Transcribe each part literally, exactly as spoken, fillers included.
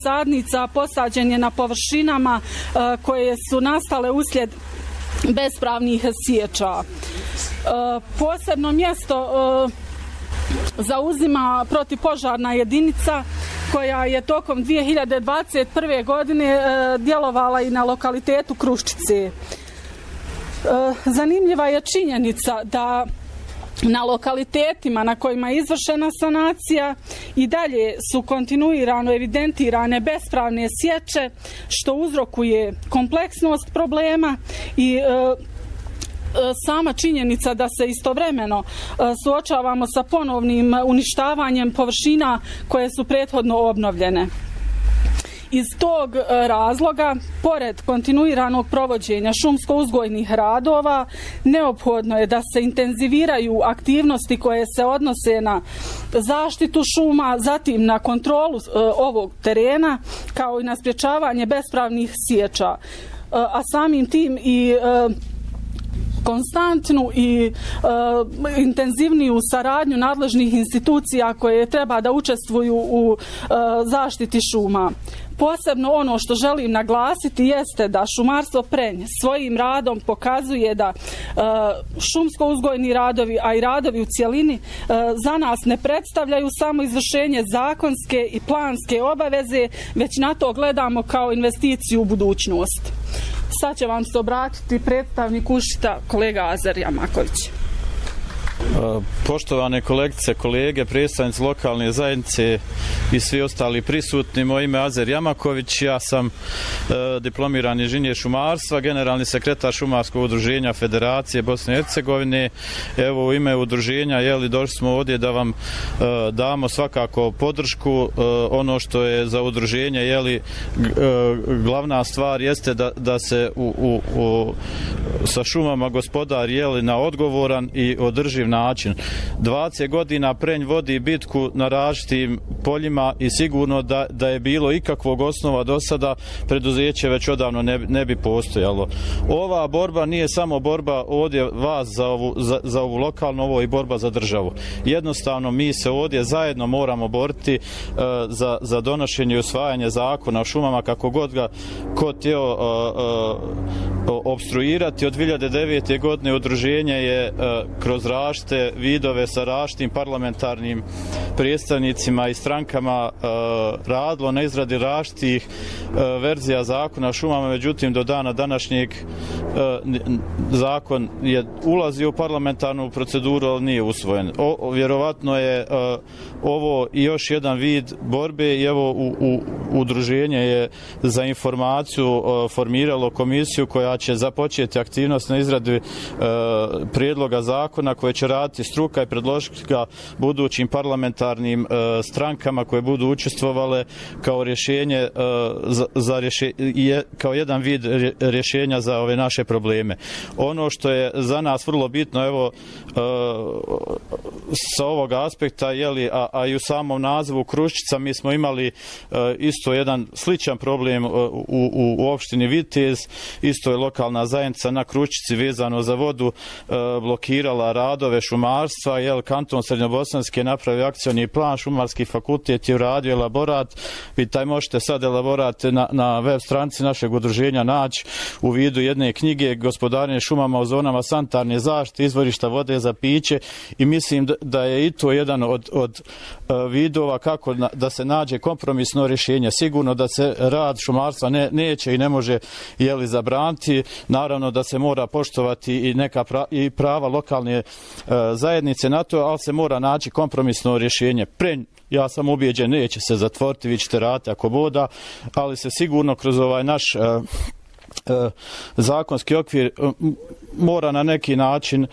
sadnica posađen je na površinama koje su nastale uslijed bespravnih sječa. Posebno mjesto zauzima protivpožarna jedinica koja je tokom dvije hiljade dvadeset prve. godine djelovala i na lokalitetu Kruščice. Zanimljiva je činjenica da na lokalitetima na kojima je izvršena sanacija i dalje su kontinuirano evidentirane bespravne sječe, što uzrokuje kompleksnost problema i e, sama činjenica da se istovremeno suočavamo sa ponovnim uništavanjem površina koje su prethodno obnovljene. Iz tog razloga, pored kontinuiranog provođenja šumsko-uzgojnih radova, neophodno je da se intenziviraju aktivnosti koje se odnose na zaštitu šuma, zatim na kontrolu ovog terena, kao i na sprječavanje bespravnih sječa, a samim tim i konstantnu i e, intenzivniju saradnju nadležnih institucija koje treba da učestvuju u e, zaštiti šuma. Posebno ono što želim naglasiti jeste da šumarstvo Prenj svojim radom pokazuje da e, šumsko-uzgojni radovi, a i radovi u cjelini, e, za nas ne predstavljaju samo izvršenje zakonske i planske obaveze, već na to gledamo kao investiciju u budućnost. Sad će vam se obratiti predstavnik Ušita, kolega Azer Jamaković. Poštovane kolegice, kolege, predstavnici lokalne zajednice i svi ostali prisutni, moje ime je Azer Jamaković, ja sam e, diplomirani inženjer šumarstva, generalni sekretar Šumarskog udruženja Federacije Bosne i Hercegovine. Evo, u ime udruženja, jeli, došli smo ovdje da vam e, damo svakako podršku. E, ono što je za udruženje, jeli, e, glavna stvar jeste da, da se u, u, u, sa šumama gospodar, jeli, na odgovoran i održiv način. dvadeset godina Prenj vodi bitku na različitim poljima i sigurno da, da je bilo ikakvog osnova do sada, preduzeće već odavno ne, ne bi postojalo. Ova borba nije samo borba ovdje vas za ovu, za, za ovu lokalnu, ovo je i borba za državu. Jednostavno mi se ovdje zajedno moramo boriti uh, za, za donošenje i usvajanje zakona o šumama, kako god ga ko htio uh, uh, obstruirati. Od dvije hiljade devete. godine udruženje je uh, kroz različite vidove sa različitim parlamentarnim predstavnicima i strankama uh, radilo na izradi različitih uh, verzija zakona o šumama, međutim do dana današnjeg uh, zakon je ulazio u parlamentarnu proceduru, ali nije usvojen. O, vjerovatno je uh, ovo i još jedan vid borbe i evo u, u, udruženje je za informaciju uh, formiralo komisiju koja će započeti aktivnost na izradi uh, prijedloga zakona koje će raditi struka i predložiti ga budućim parlamentarnim uh, strankama koje budu učestvovale kao rješenje uh, za, za rješe, je, kao jedan vid rješenja za ove naše probleme. Ono što je za nas vrlo bitno, evo uh, sa ovog aspekta, jeli, a, a i u samom nazivu Kruščica mi smo imali uh, isto jedan sličan problem uh, u, u, u opštini Vitez, isto je lokalna zajednica na Kruščici vezano za vodu uh, blokirala radove šumarstva, jel, kanton Srednjobosanski je napravio akcioni plan, Šumarski fakultet je uradio elaborat, vi taj možete sad elaborat na, na web stranici našeg udruženja naći u vidu jedne knjige Gospodarenje šumama u zonama sanitarne zaštite, izvorišta vode za piće, i mislim da, da je i to jedan od, od uh, vidova kako na, da se nađe kompromisno rješenje. Sigurno da se rad šumarstva ne, neće i ne može, jeli, zabraniti, naravno da se mora poštovati i neka pra, i prava lokalne uh, zajednice na to, ali se mora naći kompromisno rješenje. Prenj, ja sam ubijeđen, neće se zatvoriti, vi ćete raditi ako boda, ali se sigurno kroz ovaj naš uh, uh, zakonski okvir uh, mora na neki način uh,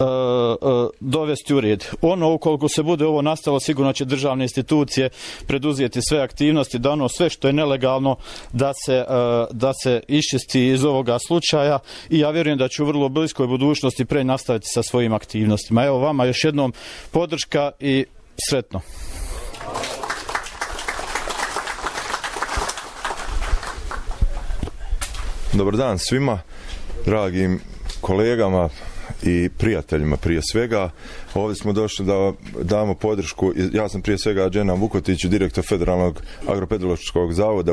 uh, dovesti u red. Ono, ukoliko se bude ovo nastalo, sigurno će državne institucije preduzeti sve aktivnosti da ono sve što je nelegalno da se, uh, da se iščisti iz ovoga slučaja, i ja vjerujem da ću u vrlo bliskoj budućnosti pre nastaviti sa svojim aktivnostima. Evo vama još jednom podrška i sretno. Dobar dan svima, dragim kolegama i prijateljima prije svega. Ovdje smo došli da damo podršku. Ja sam prije svega Dženan Vukotić, direktor Federalnog agropedološkog zavoda